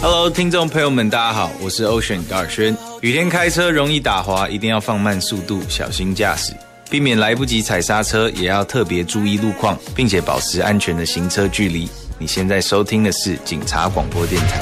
Hello， 听众朋友们，大家好，我是 Ocean 高尔轩。雨天开车容易打滑，一定要放慢速度，小心驾驶，避免来不及踩刹车，也要特别注意路况，并且保持安全的行车距离。你现在收听的是警察广播电台。